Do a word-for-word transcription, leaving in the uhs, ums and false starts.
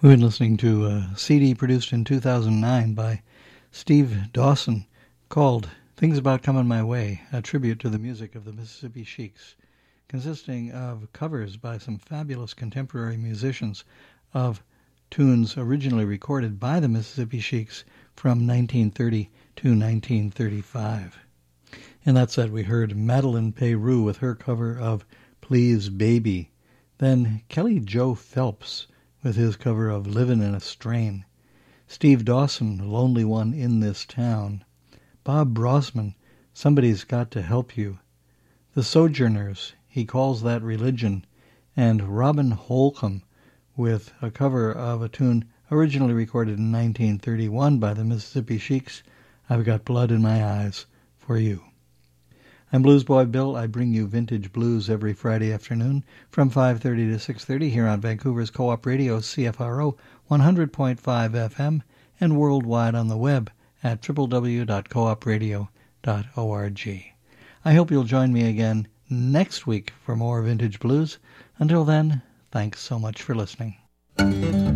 We've been listening to a C D produced in two thousand nine by Steve Dawson called Things About Coming My Way, a tribute to the music of the Mississippi Sheiks, consisting of covers by some fabulous contemporary musicians of tunes originally recorded by the Mississippi Sheiks from nineteen thirty to nineteen thirty-five. In that set we heard Madeline Peyroux with her cover of Please Baby, then Kelly Joe Phelps with his cover of Livin' in a Strain, Steve Dawson, Lonely One in This Town, Bob Brosman, Somebody's Got to Help You, The Sojourners, He Calls That Religion, and Robin Holcomb with a cover of a tune originally recorded in nineteen thirty-one by the Mississippi Sheiks, I've Got Blood in My Eyes for You. I'm Blues Boy Bill. I bring you vintage blues every Friday afternoon from five thirty to six thirty here on Vancouver's Co-op Radio, C F R O one hundred point five F M, and worldwide on the web at w w w dot co op radio dot org. I hope you'll join me again next week for more vintage blues. Until then, thanks so much for listening.